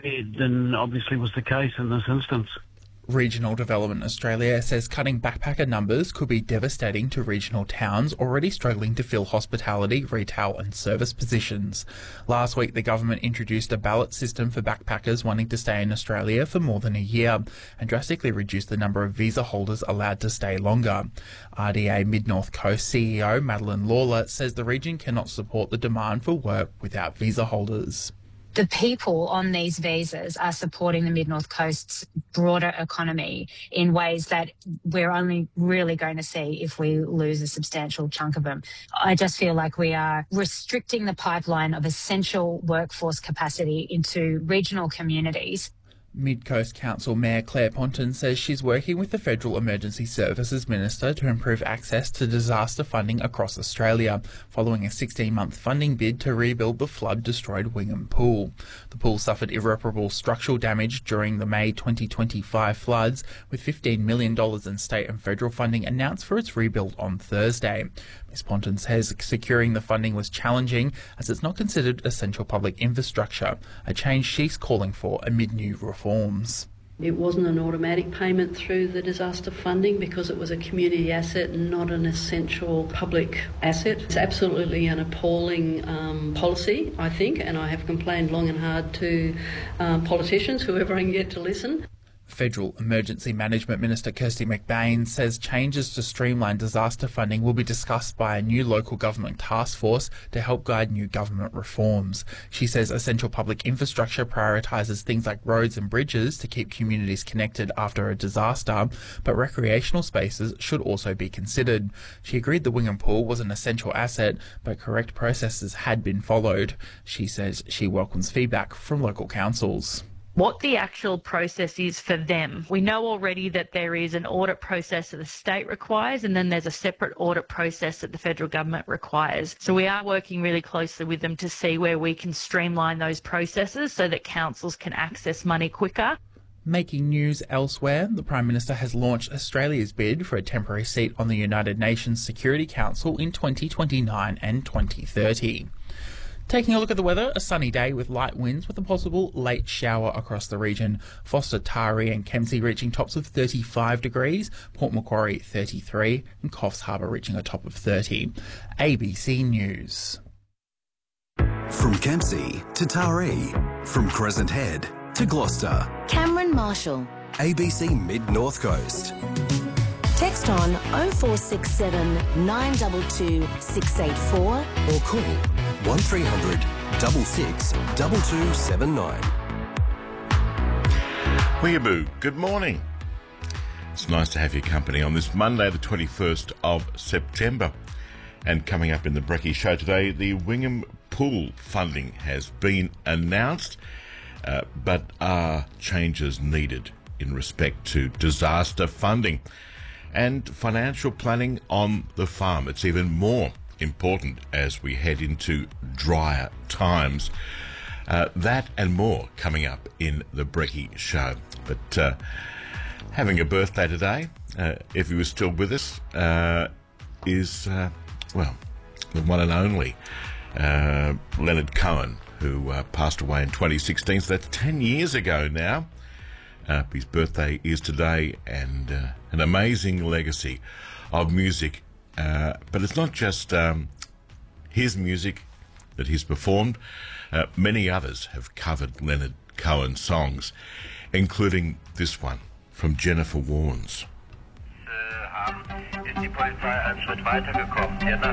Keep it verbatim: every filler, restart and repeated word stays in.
did than obviously was the case in this instance. Regional Development Australia says cutting backpacker numbers could be devastating to regional towns already struggling to fill hospitality, retail and service positions. Last week, the government introduced a ballot system for backpackers wanting to stay in Australia for more than a year and drastically reduced the number of visa holders allowed to stay longer. R D A Mid-North Coast C E O Madeline Lawler says the region cannot support the demand for work without visa holders. The people on these visas are supporting the Mid-North Coast's broader economy in ways that we're only really going to see if we lose a substantial chunk of them. I just feel like we are restricting the pipeline of essential workforce capacity into regional communities. Mid-Coast Council Mayor Claire Ponton says she's working with the Federal Emergency Services Minister to improve access to disaster funding across Australia, following a sixteen-month funding bid to rebuild the flood-destroyed Wingham Pool. The pool suffered irreparable structural damage during the May twenty twenty-five floods, with fifteen million dollars in state and federal funding announced for its rebuild on Thursday. Miz Ponton says securing the funding was challenging as it's not considered essential public infrastructure, a change she's calling for amid new reforms. It wasn't an automatic payment through the disaster funding because it was a community asset and not an essential public asset. It's absolutely an appalling um, policy, I think, and I have complained long and hard to um, politicians, whoever I can get to listen. Federal Emergency Management Minister Kirsty McBain says changes to streamline disaster funding will be discussed by a new local government task force to help guide new government reforms. She says essential public infrastructure prioritises things like roads and bridges to keep communities connected after a disaster, but recreational spaces should also be considered. She agreed the Wingham Pool was an essential asset, but correct processes had been followed. She says she welcomes feedback from local councils. What the actual process is for them. We know already that there is an audit process that the state requires, and then there's a separate audit process that the federal government requires. So we are working really closely with them to see where we can streamline those processes so that councils can access money quicker. Making news elsewhere, the Prime Minister has launched Australia's bid for a temporary seat on the United Nations Security Council in twenty twenty-nine and twenty thirty. Taking a look at the weather, a sunny day with light winds with a possible late shower across the region. Forster, Taree and Kempsey reaching tops of thirty-five degrees, Port Macquarie thirty-three and Coffs Harbour reaching a top of thirty. A B C News. From Kempsey to Taree, from Crescent Head to Gloucester. Cameron Marshall. A B C Mid-North Coast. Text on oh four six seven, nine two two, six eight four or call one three hundred, six six, two two seven nine. Weeaboo, good morning. It's nice to have your company on this Monday, the twenty-first of September. And coming up in the Brekkie Show today, the Wingham Pool funding has been announced, uh, but are changes needed in respect to disaster funding and financial planning on the farm. It's even more important as we head into drier times. Uh, that and more coming up in the Brekkie Show. But uh, having a birthday today, uh, if he was still with us, uh, is, uh, well, the one and only uh, Leonard Cohen, who uh, passed away in twenty sixteen. So that's ten years ago now. Uh, his birthday is today, and uh, an amazing legacy of music. Uh, but it's not just um, his music that he's performed. Uh, many others have covered Leonard Cohen songs, including this one from Jennifer Warnes. Ist die Polizei einen Schritt weitergekommen. Er